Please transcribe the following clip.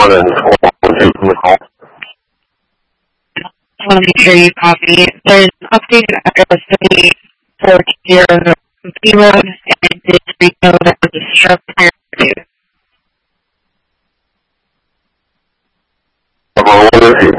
and 412 from the call. I want to make sure you copy. There's an updated address to be 420 B Road, and did we know that was a stroke prior to? What is he?